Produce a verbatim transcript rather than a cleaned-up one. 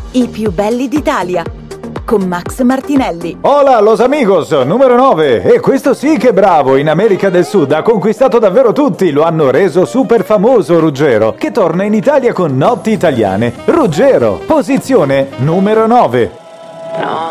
I più belli d'Italia, con Max Martinelli. Hola los amigos, numero nove. E questo sì che è bravo, in America del Sud ha conquistato davvero tutti, lo hanno reso super famoso Ruggero, che torna in Italia con Notti Italiane. Ruggero, posizione numero nove. No.